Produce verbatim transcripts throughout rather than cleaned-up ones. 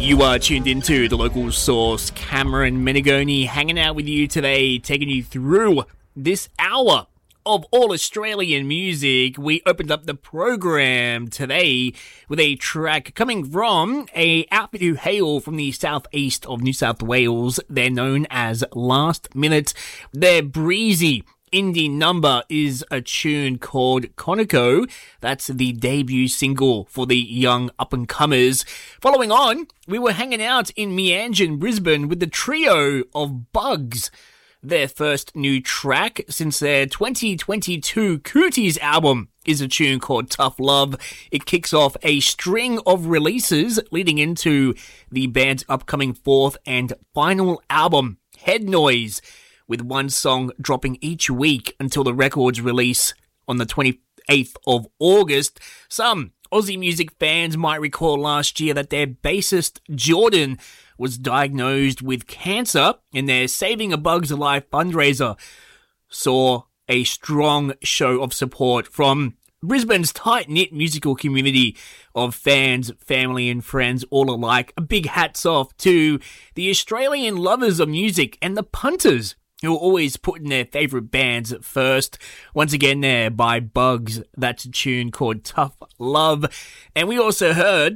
You are tuned into the local source. Cameron Menegoni hanging out with you today, taking you through this hour of all Australian music. We opened up the program today with a track coming from a outfit who hail from the southeast of New South Wales. They're known as Last Minute. Their breezy indie number is a tune called Conoco. That's the debut single for the young up-and-comers. Following on, we were hanging out in Meanjin, Brisbane with the trio of Bugs. Their first new track since their twenty twenty-two Cooties album is a tune called Tough Love. It kicks off a string of releases leading into the band's upcoming fourth and final album, Head Noise, with one song dropping each week until the record's release on the twenty-eighth of August. Some Aussie music fans might recall last year that their bassist Jordan was diagnosed with cancer, and their Saving a Bugs Alive fundraiser saw a strong show of support from Brisbane's tight-knit musical community of fans, family and friends all alike. A big hats off to the Australian lovers of music and the punters who are always putting their favourite bands first. Once again there by Bugs, that's a tune called Tough Love. And we also heard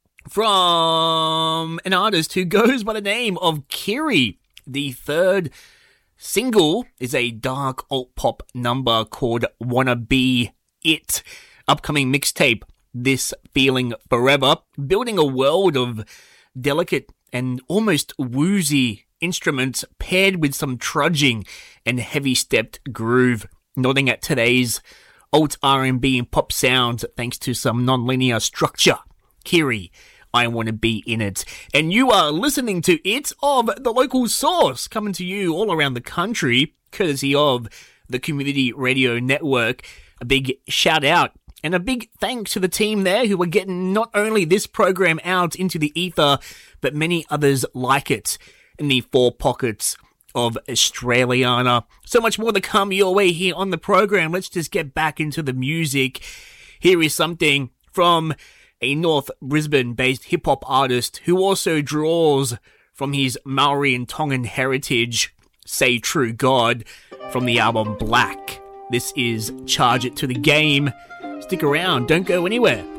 from an artist who goes by the name of Kiri. The third single is a dark alt-pop number called Wanna Be It. Upcoming mixtape, This Feeling Forever, building a world of delicate and almost woozy instruments paired with some trudging and heavy-stepped groove, nodding at today's alt R and B and pop sound thanks to some non-linear structure. Kiri, I Want to Be In It. And you are listening to It of the Local Source, coming to you all around the country, courtesy of the Community Radio Network. A big shout out and a big thanks to the team there who are getting not only this program out into the ether, but many others like it in the four pockets of Australiana. So much more to come your way here on the program. Let's just get back into the music. Here is something from a North Brisbane-based hip-hop artist who also draws from his Maori and Tongan heritage, Say True God, from the album Black. This is Charge It to the Game. Stick around, don't go anywhere.